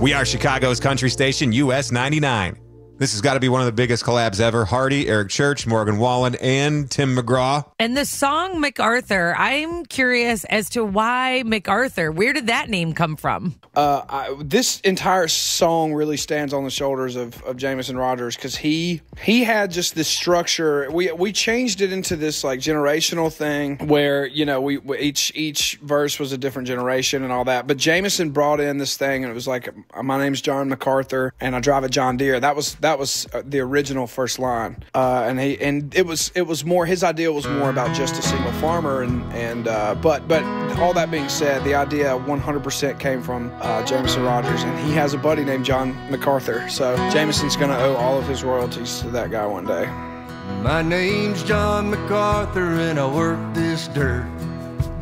We are Chicago's country station, US 99. This has got to be one of the biggest collabs ever. Hardy, Eric Church, Morgan Wallen, and Tim McGraw. And the song MacArthur, I'm curious as to why MacArthur. Where did that name come from? This entire song really stands on the shoulders of Jameson Rogers because he had just this structure. We changed it into this like generational thing where, you know, we each verse was a different generation and all that. But Jameson brought in this thing and it was like, my name's John MacArthur and I drive a John Deere. That was the original first line. And it was more, his idea was more about just a single farmer but all that being said, the idea 100% came from Jameson Rogers, and he has a buddy named John MacArthur. So Jameson's going to owe all of his royalties to that guy one day. My name's John MacArthur, and I work this dirt.